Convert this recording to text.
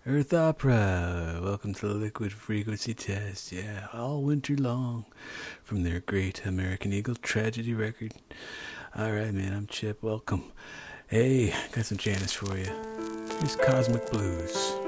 Earth Opera, welcome to the Liquid Frequency Test. Yeah, all winter long from their great American Eagle tragedy record. Alright, man, I'm Chip. Welcome. Hey, got some Janice for you. Here's Cosmic Blues.